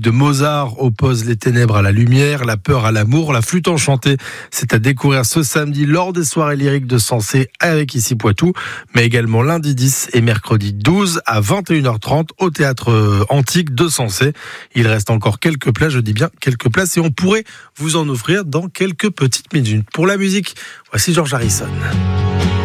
musique de Mozart oppose les ténèbres à la lumière, la peur à l'amour. La flûte enchantée, c'est à découvrir ce samedi lors des soirées lyriques de Sensé avec Ici Poitou, mais également lundi 10 et mercredi 12 à 21h30 au théâtre antique de Sensé. Il reste encore quelques places, je dis bien quelques places, et on pourrait vous en offrir dans quelques petites minutes. Pour la musique, voici George Harrison.